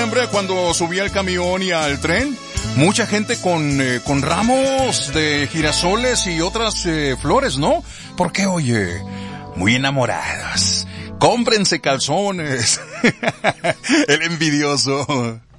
diciembre cuando subí al camión y al tren, mucha gente con ramos de girasoles y otras flores, ¿no? Porque, oye, muy enamorados. Cómprense calzones. El envidioso.